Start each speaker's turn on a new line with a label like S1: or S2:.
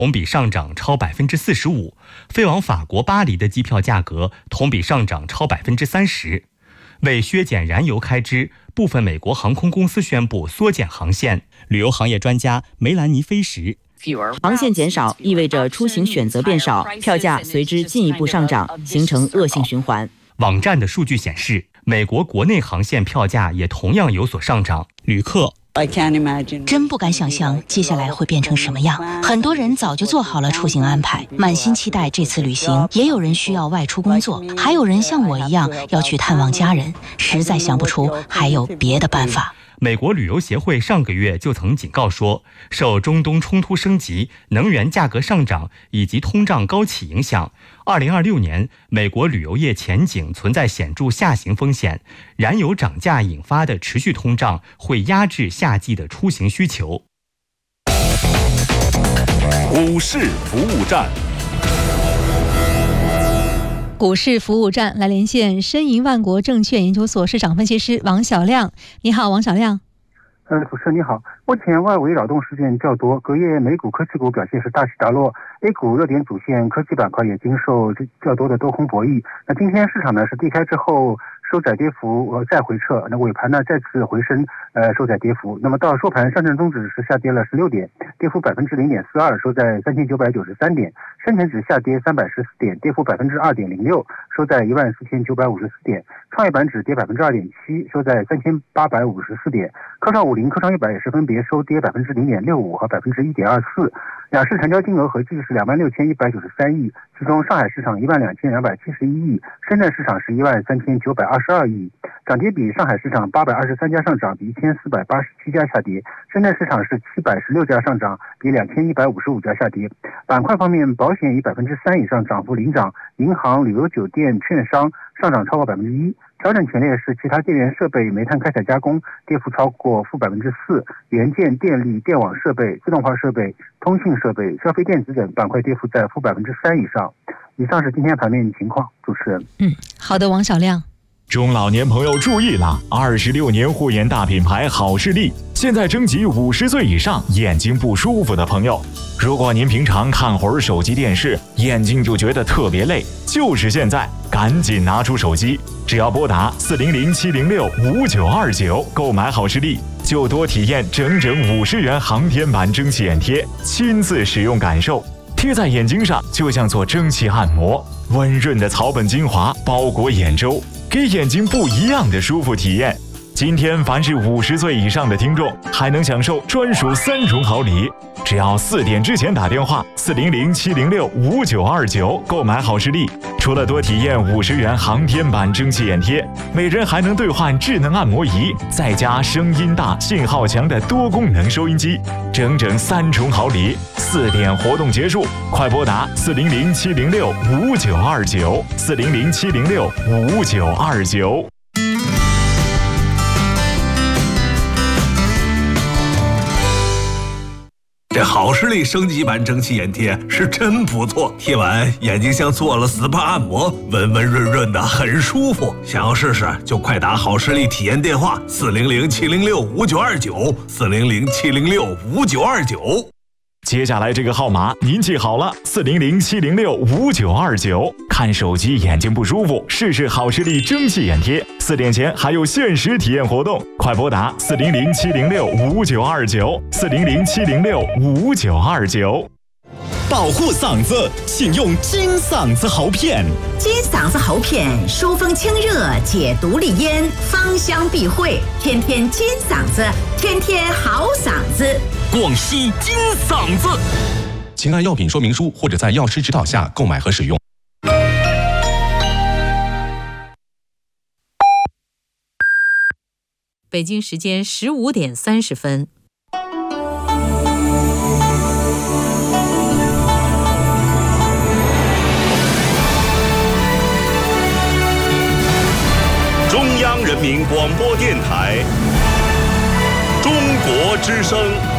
S1: 同比上涨超 45%， 飞往法国巴黎的机票价格同比上涨超 30%。 为削减燃油开支，部分美国航空公司宣布缩减航线。旅游行业专家梅兰妮·菲什，
S2: 航线减少意味着出行选择变少，票价随之进一步上涨，形成恶性循环。
S1: 网站的数据显示，美国国内航线票价也同样有所上涨。旅客
S3: 真不敢想象接下来会变成什么样。很多人早就做好了出行安排，满心期待这次旅行。也有人需要外出工作，还有人像我一样要去探望家人，实在想不出还有别的办法。
S1: 美国旅游协会上个月就曾警告说，受中东冲突升级、能源价格上涨以及通胀高企影响，2026年美国旅游业前景存在显著下行风险。燃油涨价引发的持续通胀会压制夏季的出行需求。
S4: 股市服务站。
S5: 股市服务站来连线申银万国证券研究所市场分析师王小亮。你好，王小亮。
S6: 主持人你好。目前外围扰动事件较多，隔夜美股科技股表现是大起大落， A 股热点主线科技板块也经受较多的多空博弈。那今天市场呢是低开之后收窄跌幅再回撤，那尾盘呢再次回升收窄跌幅。那么到收盘，上证综指是下跌了16点，跌幅 0.42%， 收在3993点；深成指下跌314点，跌幅 2.06%， 收在14954点；创业板指跌 2.7%， 收在3854点；科创50、科创100也是分别收跌 0.65% 和 1.24%。两市成交金额合计是26,193亿，其中上海市场12,271亿，深圳市场是13,922亿。涨跌比，上海市场823家上涨，比1487家下跌；深圳市场是716家上涨，比2155家下跌。板块方面，保险以 3% 以上涨幅领涨，银行、旅游、酒店、券商上涨超过 1%。调整前列是其他电源设备、煤炭开采加工，跌幅超过负 4%， 元件、电力、电网设备、自动化设备、通信设备、消费电子等板块跌幅在负 3% 以上。以上是今天盘面情况，主持人。
S5: 好的，王小亮。
S4: 中老年朋友注意了，26年护眼大品牌好视力现在征集50岁以上眼睛不舒服的朋友。如果您平常看会儿手机电视，眼睛就觉得特别累，就是现在，赶紧拿出手机，只要拨打400-706-5929购买好视力，就多体验整整50元航天版蒸汽眼贴，亲自使用感受。贴在眼睛上就像做蒸汽按摩，温润的草本精华包裹眼周，给眼睛不一样的舒服体验。今天凡是50岁以上的听众还能享受专属3重好礼，只要4点之前打电话400-706-5929购买好视力，除了多体验50元航天版蒸汽眼贴，每人还能兑换智能按摩仪，再加声音大、信号强的多功能收音机，整整3重好礼。4点活动结束，快拨打400-706-5929 400-706-5929。
S7: 这好视力升级版蒸汽眼贴是真不错，贴完眼睛像做了 SPA 按摩，温温润润的，很舒服。想要试试就快打好视力体验电话400-706-5929 400-706-5929。
S4: 接下来这个号码您记好了，400-706-5929。看手机眼睛不舒服，试试好视力蒸汽眼贴，4点前还有限时体验活动，快拨打400-706-5929 400-706-5929。
S8: 保护嗓子，请用金嗓子喉片。
S9: 金嗓子喉片疏风清热，解毒利咽，芳香避秽，天天金嗓子，天天好嗓子。
S8: 广西金嗓子，
S10: 请按药品说明书或者在药师指导下购买和使用。
S11: 北京时间15点30分。
S4: 中央人民广播电台，中国之声。